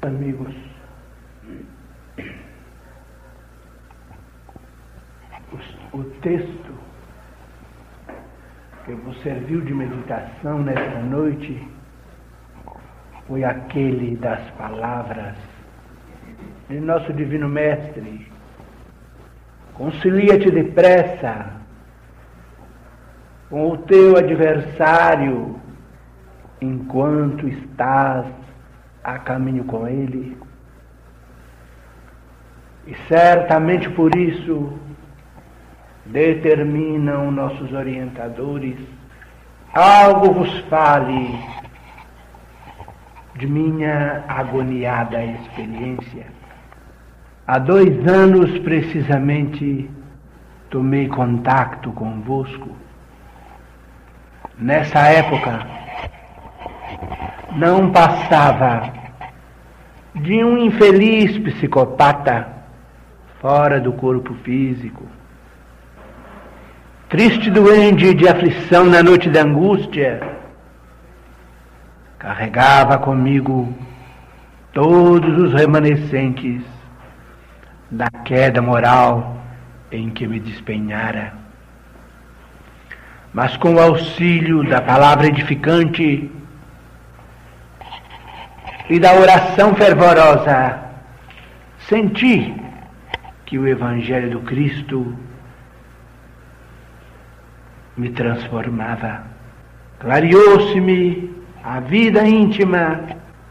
Amigos, o texto que vos serviu de meditação nesta noite foi aquele das palavras de nosso Divino Mestre: concilia-te depressa com o teu adversário enquanto estás a caminho com ele. E certamente por isso determinam nossos orientadores: algo vos fale de minha agoniada experiência. Há 2 anos precisamente tomei contato convosco. Nessa época não passava de um infeliz psicopata fora do corpo físico, triste, doente de aflição na noite da angústia. Carregava comigo todos os remanescentes da queda moral em que me despenhara. Mas com o auxílio da palavra edificante e da oração fervorosa, senti que o Evangelho do Cristo me transformava. Clareou-se-me a vida íntima